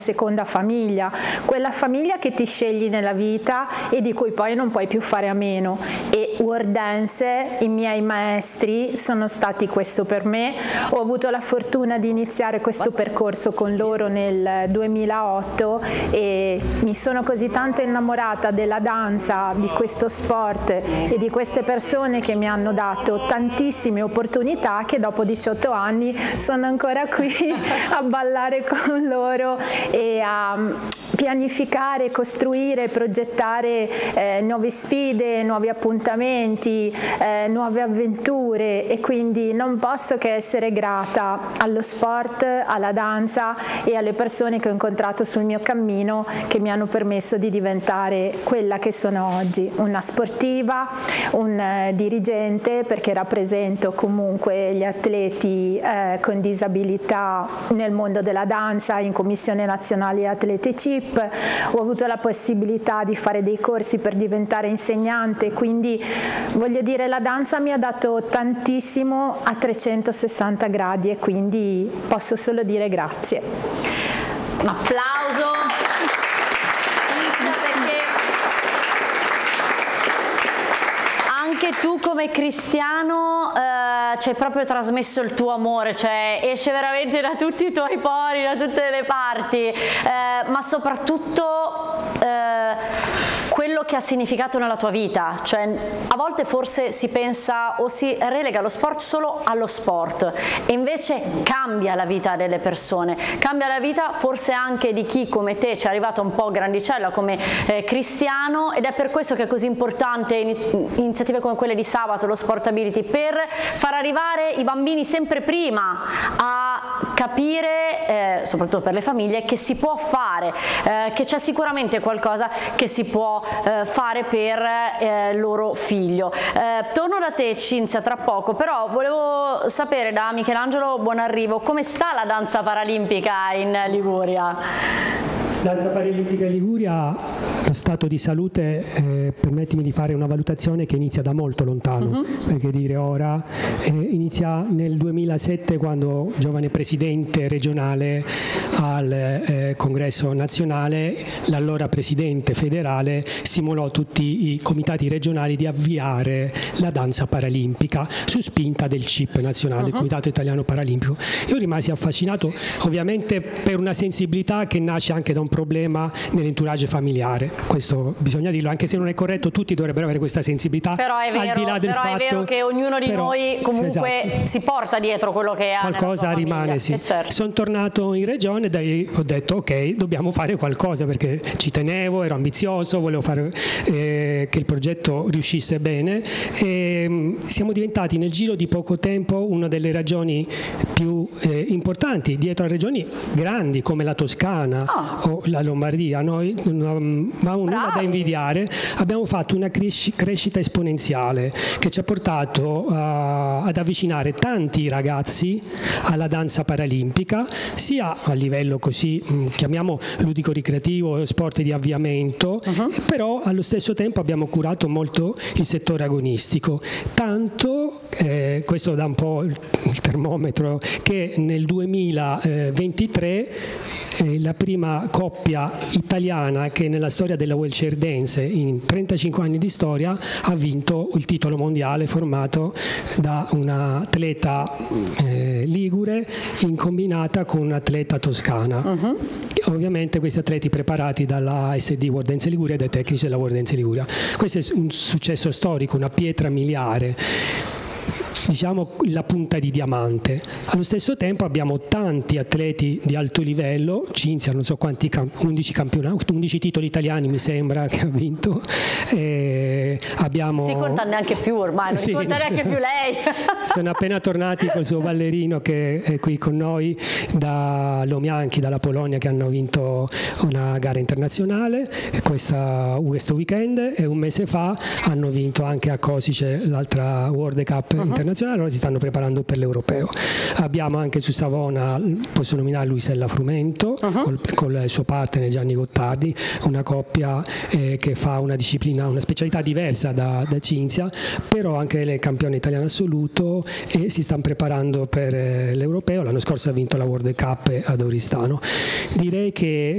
seconda famiglia, quella famiglia che ti scegli nella vita e di cui poi non puoi più fare a meno. E World Dance, i miei maestri, sono stati questo per me. Ho avuto la fortuna di iniziare questo percorso con loro nel 2008 e mi sono così tanto innamorata della danza, di questo sport e di queste persone che mi hanno dato tantissime opportunità, che dopo 18 anni sono ancora qui a ballare con loro e a pianificare, costruire, progettare nuove sfide, nuovi appuntamenti, nuove avventure, e quindi non posso che essere grata allo sport, alla danza e alle persone che ho incontrato sul mio cammino, che mi hanno permesso di diventare quella che sono oggi, una sportiva, un dirigente, perché rappresento comunque gli atleti con disabilità nel mondo della danza in Commissione Nazionale Atlete CIP. Ho avuto la possibilità di fare dei corsi per diventare insegnante, quindi voglio dire, la danza mi ha dato tantissimo a 360 gradi e quindi posso solo dire grazie. Un applauso. Anche tu come cristiano ci hai proprio trasmesso il tuo amore, cioè esce veramente da tutti i tuoi pori, da tutte le parti, ma soprattutto quello che ha significato nella tua vita. Cioè, a volte forse si pensa o si relega lo sport solo allo sport, e invece cambia la vita delle persone, cambia la vita forse anche di chi come te ci è arrivato un po' grandicella come cristiano, ed è per questo che è così importante iniziative come quelle di sabato, lo Sportability, per far arrivare i bambini sempre prima a capire, soprattutto per le famiglie, che si può fare, che c'è sicuramente qualcosa che si può fare per loro figlio. Torno da te, Cinzia, tra poco, però volevo sapere da Michelangelo Buonarrivo come sta la danza paralimpica in Liguria. Danza Paralimpica in Liguria, lo stato di salute, permettimi di fare una valutazione che inizia da molto lontano, perché dire ora, inizia nel 2007, quando giovane presidente regionale al Congresso nazionale, l'allora presidente federale stimolò tutti i comitati regionali di avviare la danza paralimpica su spinta del CIP nazionale, il Comitato Italiano Paralimpico. Io rimasi affascinato, ovviamente per una sensibilità che nasce anche da un problema nell'entourage familiare, questo bisogna dirlo, anche se non è corretto, tutti dovrebbero avere questa sensibilità. Però è vero, al di là del fatto, è vero che ognuno di noi comunque si porta dietro quello che ha, qualcosa rimane, sì. Certo. Sono tornato in regione e ho detto ok, dobbiamo fare qualcosa, perché ci tenevo, ero ambizioso, volevo fare che il progetto riuscisse bene, e siamo diventati nel giro di poco tempo una delle regioni più importanti, dietro a regioni grandi come la Toscana o la Lombardia. Noi ma nulla da invidiare, abbiamo fatto una crescita esponenziale che ci ha portato ad avvicinare tanti ragazzi alla danza paralimpica, sia a livello così chiamiamo ludico-ricreativo, sport di avviamento, però allo stesso tempo abbiamo curato molto il settore agonistico, tanto questo dà un po' il termometro, che nel 2023 la prima coppia italiana che nella storia della wheelchair dance in 35 anni di storia ha vinto il titolo mondiale, formato da un'atleta ligure in combinata con un'atleta toscana. Ovviamente questi atleti preparati dalla SD World Dance Liguria e dai tecnici della World Dance Liguria. Questo è un successo storico, una pietra miliare, diciamo la punta di diamante. Allo stesso tempo abbiamo tanti atleti di alto livello, Cinzia non so quanti 11 titoli italiani mi sembra che ha vinto, abbiamo, si conta neanche più ormai, non si conta neanche più lei. Sono appena tornati col suo ballerino che è qui con noi da Lomianchi, dalla Polonia, che hanno vinto una gara internazionale questo weekend, e un mese fa hanno vinto anche a Kosice l'altra World Cup internazionale, ora si stanno preparando per l'europeo. Abbiamo anche su Savona, posso nominare Luisella Frumento con il suo partner Gianni Gottardi, una coppia che fa una disciplina, una specialità diversa da Cinzia, però anche lei è campione italiano assoluto e si stanno preparando per l'europeo. L'anno scorso ha vinto la World Cup ad Oristano. Direi che